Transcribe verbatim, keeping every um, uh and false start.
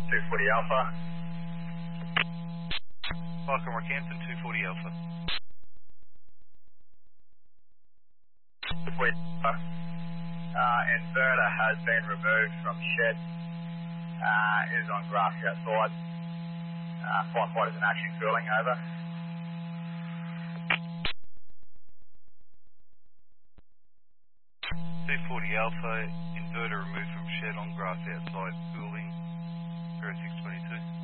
two forty Alpha. Welcome, Rockhampton, two forty Alpha. With, uh, inverter has been removed from shed. Uh, is on grass outside. Uh, firefighters in action cooling, over. two forty Alpha, inverter removed from shed on grass outside, cooling, zero six twenty-two.